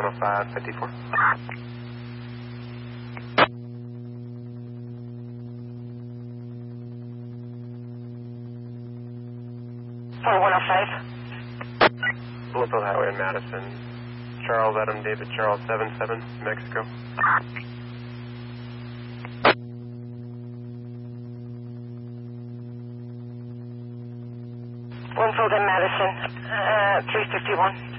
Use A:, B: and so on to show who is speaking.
A: 105-54. Bloomfield Highway in Madison. Charles Adam David Charles 77, Mexico.
B: Bloomfield in Madison, 351.